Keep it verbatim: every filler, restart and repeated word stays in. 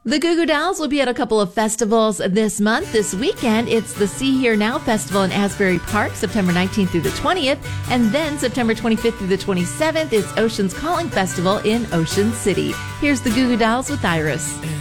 The Goo Goo Dolls will be at a couple of festivals this month. This weekend, it's the See Here Now Festival in Asbury Park, September nineteenth through the twentieth. And then September twenty-fifth through the twenty-seventh, it's Ocean's Calling Festival in Ocean City. Here's the Goo Goo Dolls with Iris.